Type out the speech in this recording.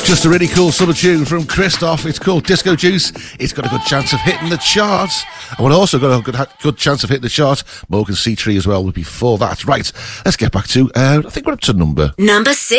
Just a really cool summer tune from Christoph. It's called Disco Juice. It's got a good chance of hitting the charts. And we've also got a good chance of hitting the charts. Morgan C. Tree as well before that. Right, let's get back to, I think we're up to number 6.